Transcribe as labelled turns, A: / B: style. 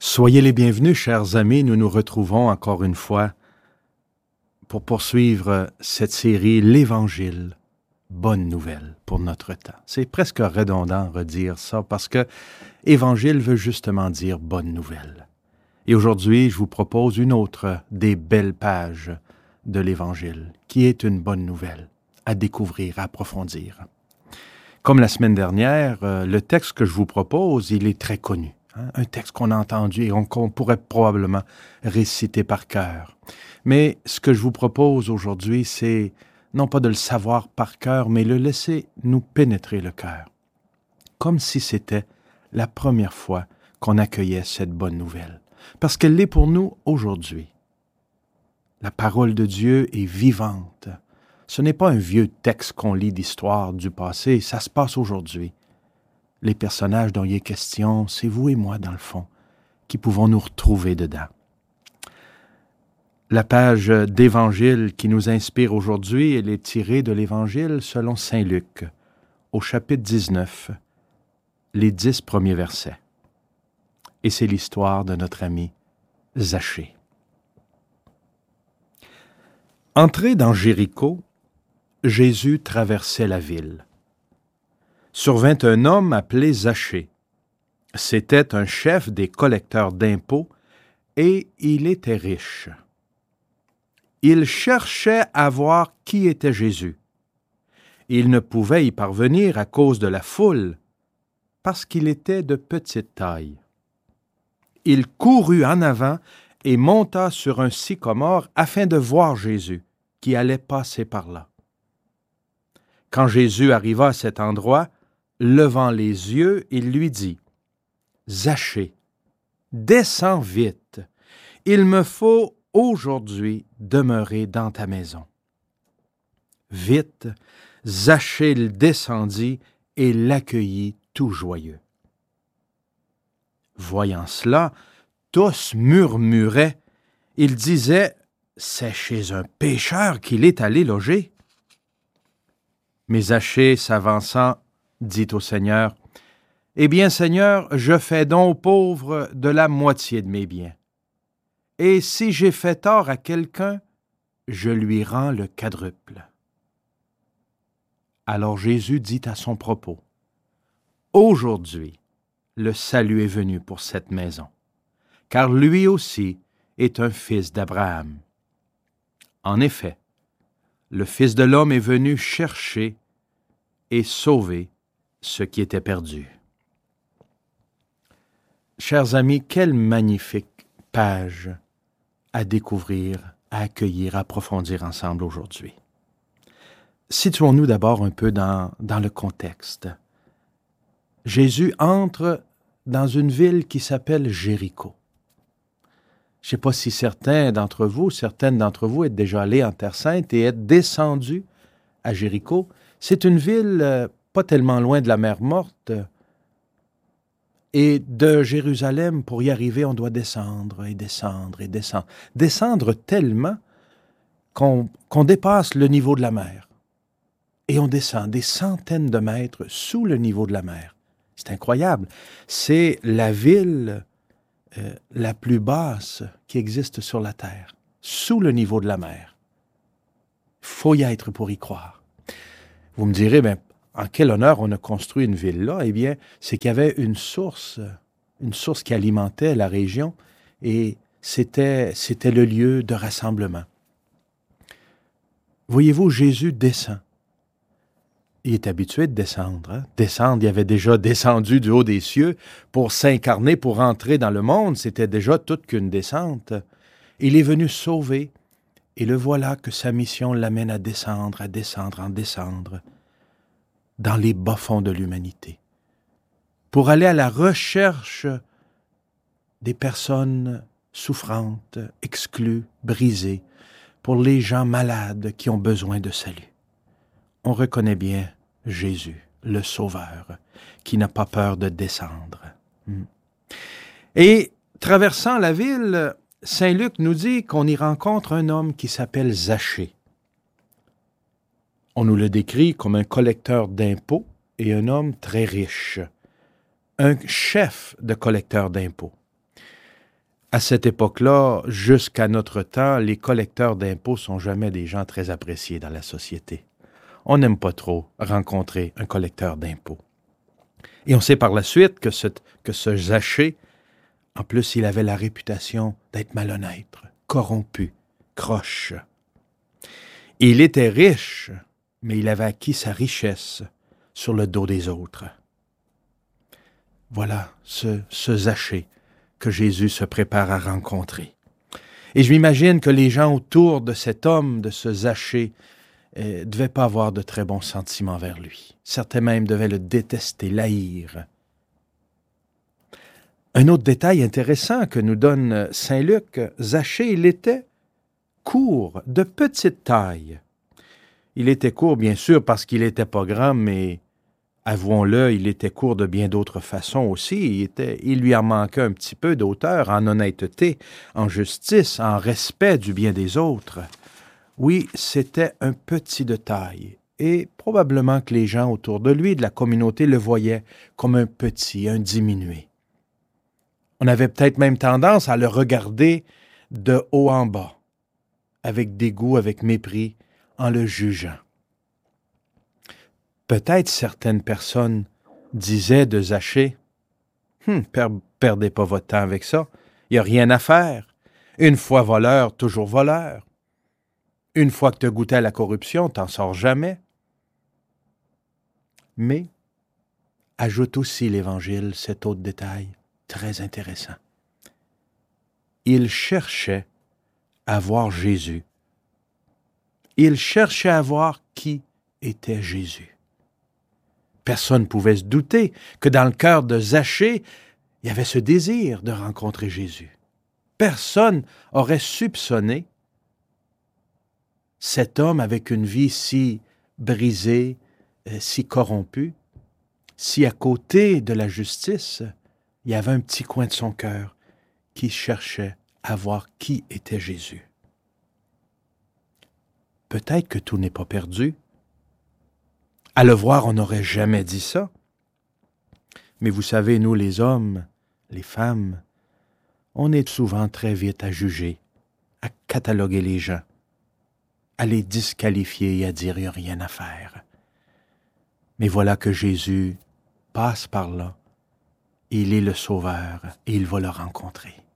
A: Soyez les bienvenus, chers amis. Nous nous retrouvons encore une fois pour poursuivre cette série, l'Évangile, bonne nouvelle pour notre temps. C'est presque redondant redire ça parce que Évangile veut justement dire bonne nouvelle. Et aujourd'hui, je vous propose une autre des belles pages de l'Évangile, qui est une bonne nouvelle à découvrir, à approfondir. Comme la semaine dernière, le texte que je vous propose, il est très connu. Un texte qu'on a entendu et qu'on pourrait probablement réciter par cœur. Mais ce que je vous propose aujourd'hui, c'est non pas de le savoir par cœur, mais le laisser nous pénétrer le cœur. Comme si c'était la première fois qu'on accueillait cette bonne nouvelle. Parce qu'elle l'est pour nous aujourd'hui. La parole de Dieu est vivante. Ce n'est pas un vieux texte qu'on lit d'histoire du passé, ça se passe aujourd'hui. Les personnages dont il est question, c'est vous et moi, dans le fond, qui pouvons nous retrouver dedans. La page d'Évangile qui nous inspire aujourd'hui, elle est tirée de l'Évangile selon saint Luc, au chapitre 19, les 10 premiers versets. Et c'est l'histoire de notre ami Zachée. Entré dans Jéricho, Jésus traversait la ville. Survint un homme appelé Zachée. C'était un chef des collecteurs d'impôts et il était riche. Il cherchait à voir qui était Jésus. Il ne pouvait y parvenir à cause de la foule, parce qu'il était de petite taille. Il courut en avant et monta sur un sycomore afin de voir Jésus, qui allait passer par là. Quand Jésus arriva à cet endroit, levant les yeux, il lui dit, « Zachée, descends vite, il me faut aujourd'hui demeurer dans ta maison. » Vite, Zachée descendit et l'accueillit tout joyeux. Voyant cela, tous murmuraient. Ils disaient, « C'est chez un pécheur qu'il est allé loger. » Mais Zachée, s'avançant, dit au Seigneur, « Eh bien, Seigneur, je fais don aux pauvres de la moitié de mes biens. Et si j'ai fait tort à quelqu'un, je lui rends le quadruple. » Alors Jésus dit à son propos, « Aujourd'hui, le salut est venu pour cette maison, car lui aussi est un fils d'Abraham. En effet, le Fils de l'homme est venu chercher et sauver ce qui était perdu. » Chers amis, quelle magnifique page à découvrir, à accueillir, à approfondir ensemble aujourd'hui. Situons-nous d'abord un peu dans le contexte. Jésus entre dans une ville qui s'appelle Jéricho. Je ne sais pas si certaines d'entre vous êtes déjà allés en Terre Sainte et êtes descendus à Jéricho. C'est une ville pas tellement loin de la mer Morte. Et de Jérusalem, pour y arriver, on doit descendre et descendre et descendre. Descendre tellement qu'on dépasse le niveau de la mer. Et on descend des centaines de mètres sous le niveau de la mer. C'est incroyable. C'est la ville la plus basse qui existe sur la terre, sous le niveau de la mer. Il faut y être pour y croire. Vous me direz, en quel honneur on a construit une ville là? Eh bien, c'est qu'il y avait une source qui alimentait la région et c'était le lieu de rassemblement. Voyez-vous, Jésus descend. Il est habitué de descendre. Descendre, il avait déjà descendu du haut des cieux pour s'incarner, pour entrer dans le monde. C'était déjà toute qu'une descente. Il est venu sauver et le voilà que sa mission l'amène à descendre, dans les bas-fonds de l'humanité, pour aller à la recherche des personnes souffrantes, exclues, brisées, pour les gens malades qui ont besoin de salut. On reconnaît bien Jésus, le Sauveur, qui n'a pas peur de descendre. Et traversant la ville, saint Luc nous dit qu'on y rencontre un homme qui s'appelle Zachée. On nous le décrit comme un collecteur d'impôts et un homme très riche, un chef de collecteur d'impôts. À cette époque-là, jusqu'à notre temps, les collecteurs d'impôts sont jamais des gens très appréciés dans la société. On n'aime pas trop rencontrer un collecteur d'impôts. Et on sait par la suite que ce Zachée, en plus, il avait la réputation d'être malhonnête, corrompu, croche. Et il était riche, mais il avait acquis sa richesse sur le dos des autres. Voilà ce Zachée que Jésus se prépare à rencontrer. Et je m'imagine que les gens autour de cet homme, de ce Zachée, ne devaient pas avoir de très bons sentiments vers lui. Certains même devaient le détester, l'haïr. Un autre détail intéressant que nous donne saint Luc, Zachée, il était court, de petite taille. Il était court, bien sûr, parce qu'il n'était pas grand, mais avouons-le, il était court de bien d'autres façons aussi. Il lui en manquait un petit peu d'auteur, en honnêteté, en justice, en respect du bien des autres. Oui, c'était un petit de taille, et probablement que les gens autour de lui, de la communauté, le voyaient comme un petit, un diminué. On avait peut-être même tendance à le regarder de haut en bas, avec dégoût, avec mépris, en le jugeant. Peut-être certaines personnes disaient de Zachée, « Perdez pas votre temps avec ça, il n'y a rien à faire. Une fois voleur, toujours voleur. Une fois que tu as goûté à la corruption, t'en sors jamais. » Mais ajoute aussi l'Évangile cet autre détail très intéressant. Il cherchait à voir Jésus. Il cherchait à voir qui était Jésus. Personne ne pouvait se douter que dans le cœur de Zachée, il y avait ce désir de rencontrer Jésus. Personne aurait soupçonné cet homme avec une vie si brisée, si corrompue, si à côté de la justice, il y avait un petit coin de son cœur qui cherchait à voir qui était Jésus. Peut-être que tout n'est pas perdu. À le voir, on n'aurait jamais dit ça. Mais vous savez, nous les hommes, les femmes, on est souvent très vite à juger, à cataloguer les gens, à les disqualifier et à dire il n'y a rien à faire. Mais voilà que Jésus passe par là, il est le Sauveur et il va le rencontrer.